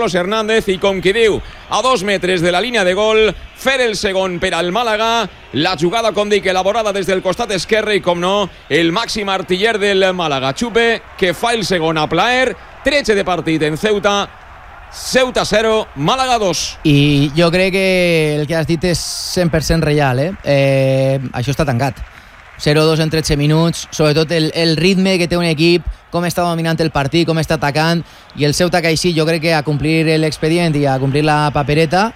Carlos Hernández, i com qui diu, a 2 metres de la línia de gol, fer el segon per al Màlaga. La jugada, com dic, elaborada des del costat esquerre i, com no, el màxim artiller del Màlaga, Chupe, que fa el segon a plaer. 13 de partit en Ceuta 0, Màlaga 2. I jo crec que el que has dit és 100% real, això està tancat. 0-2 en 13 minuts, sobretot el ritme que té un equip, com està dominant el partit, com està atacant, i el Ceuta que així jo crec que a complir l'expedient i a complir la papereta,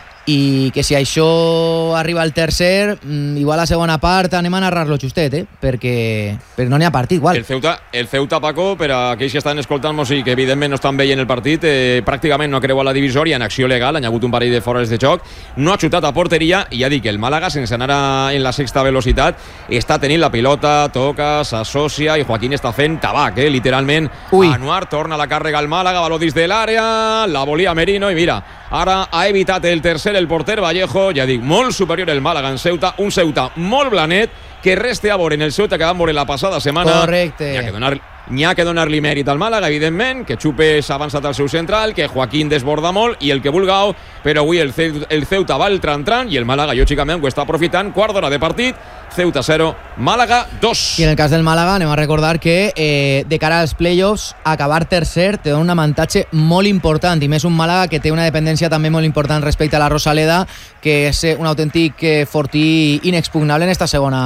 i que si això arriba al tercer, igual a segona part anem a narrar-lo justet, perquè no n'hi ha partit igual. El Ceuta, Paco, per a aquells que estan escoltant-nos i que evidentment no estan veient el partit, pràcticament no ha creuat la divisòria en acció legal, han hagut un parell de fores de joc, no ha xutat a porteria, i ja dic que el Màlaga, sense anar en la sexta velocitat, està tenint la pilota, toca, s'associa, i Joaquín està fent tabac, literalment. Anuar torna la càrrega al Màlaga, baló dins de l'àrea, la volia Merino, i mira, ara ha evitat el tercer el porter Vallejo. Ja dic, molt superior el Màlaga en Ceuta, un Ceuta molt blanet, que reste a veure en el Ceuta que vam veure la passada setmana. Correcte. N'hi ha que donar-li mèrit al Màlaga, evidentment, que Chupe s'ha avançat al seu central, que Joaquín desborda molt, i el que vulgueu, però avui el Ceuta va el tran-tran, i el Màlaga, lògicament, ho està aprofitant. Quart d'hora de partit, Ceuta 0, Màlaga 2. I en el cas del Màlaga anem a recordar que de cara als playoffs, acabar tercer té un avantatge molt important, i més un Màlaga que té una dependència també molt important respecte a la Rosaleda, que és un autèntic fortí inexpugnable en esta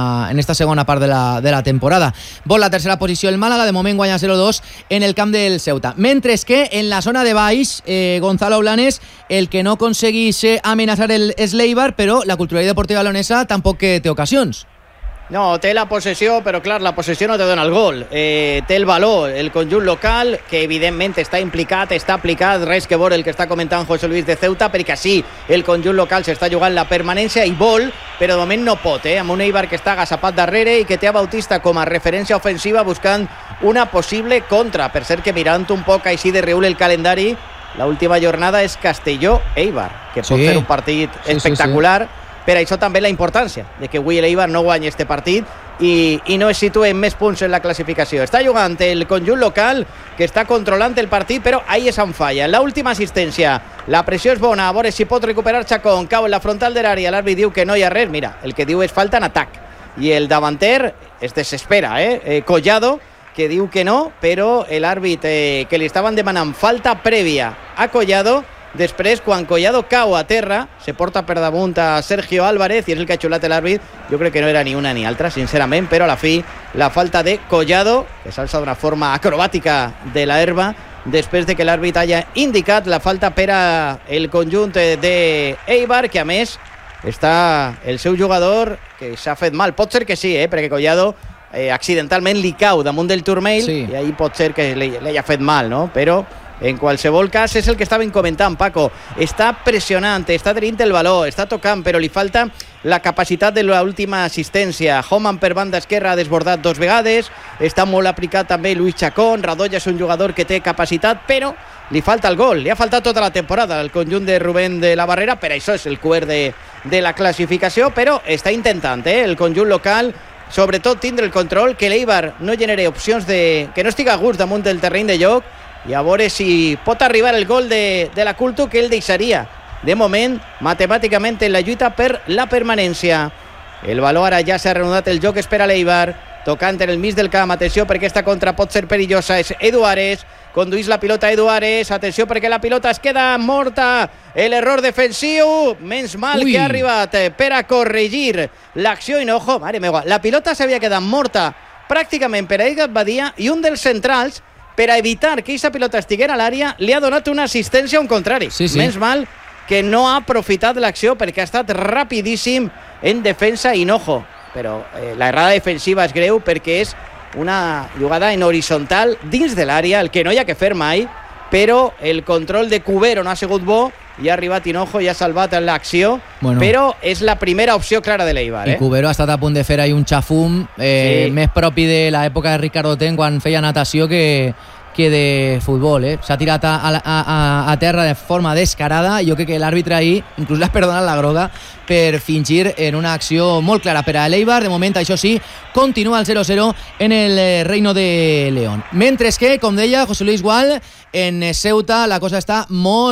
segona part de la temporada. Vol la tercera posició el Màlaga, de moment guanya 0-2 en el camp del Ceuta. Mentre que en la zona de baix, Gonzalo Blanes, el que no aconseguís amenaçar és l'Eibar, però la culturalitat deportiva leonesa tampoc té ocasions. No, té la possessió, però clar, la possessió no te dona el gol. Té el valor, el conjunt local, que evidentment està implicat, està aplicat, res que veure el que està comentant José Luis de Ceuta, perquè sí, el conjunt local s'està jugant la permanència i vol, però de moment no pot, amb un Eibar que està agasapat darrere i que té a Bautista com a referència ofensiva buscant una possible contra. Per cert, que mirant un poc així de reüll el calendari, l'última jornada és Castelló-Eibar, que pot ser un partit espectacular. Sí. Per això també la importància de que avui l'Eibar no guanyi este partit i no es situe en més punts en la classificació. Està jugant el conjunt local, que està controlant el partit, però ahí és on falla. L'última assistència, la pressió és bona, a veure si pot recuperar Chacón, cau en la frontal de l'àrea, l'àrbit diu que no hi ha res, mira, el que diu és falta en atac, i el davanter es desespera, Collado, que diu que no, però l'àrbit que li estaven demanant falta prèvia a Collado. Després, quan Collado cau a terra, se porta per damunt a Sergio Álvarez, i és el que ha xulat l'àrbit. Jo crec que no era ni una ni altra, sincerament, però a la fi, la falta de Collado, que s'alça d'una forma acrobàtica de la herba, després de que l'àrbit haya indicat la falta per a el conjunt de Eibar, que a més està el seu jugador, que s'ha fet mal. Pot ser que sí, perquè Collado accidentalment li cau damunt del turmell, sí. I ahí pot ser que li haya fet mal, no? Però en qualsevol cas és el que estaven comentant, Paco. Està pressionant, està tenint el valor, està tocant, però li falta la capacitat de l'última assistència. Homan per banda esquerra ha desbordat 2 vegades, està molt aplicat també Luis Chacón. Radoya és un jugador que té capacitat, però li falta el gol. Li ha faltat tota la temporada al conjunt de Rubén de la Barrera, per això és el cuer de la classificació, però està intentant, el conjunt local, sobretot tindre el control, que l'Eibar no genere opcions que no estigui a gust damunt del terreny de joc, i a veure si pot arribar el gol de la Culto, que ell deixaria de moment matemàticament en la lluita per la permanència. El valor ara ja s'ha reanudat el joc, espera l'Eibar, tocant en el mig del camp. Atenció, perquè esta contra pot ser perillosa. És Edu Ares, conduís la pilota Edu Ares, atenció perquè la pilota es queda morta, l'error defensiu, menys mal que ha arribat per a corregir l'acció, i no, ojo, mare meva, la pilota s'havia quedat morta pràcticament per a Edgar Badia, i un dels centrals, per a evitar que aquesta pilota estiguera a l'àrea, li ha donat una assistència a un contrari. Sí. Menys mal que no ha aprofitat l'acció, perquè ha estat rapidíssim en defensa, i no, ojo, però la errada defensiva és greu perquè és una jugada en horitzontal dins de l'àrea, el que no hi ha que fer mai, però el control de Cubero no ha sigut bo, i ha arribat Hinojo i ha salvat l'acció, però és la primera opció clara de l'Eibar. I Cubero ha estat a punt de fer ahí un xafum més propi de l'època de Ricardo Ten, quan feia natació, que de futbol. S'ha tirat a terra de forma descarada, i jo crec que l'àrbitre ahir inclús l'ha perdonat la groga per fingir en una acció molt clara per a l'Eibar. De moment, això sí, continua el 0-0 en el Reino de León. Mentre que, com deia José Luis Gual, en Ceuta la cosa està molt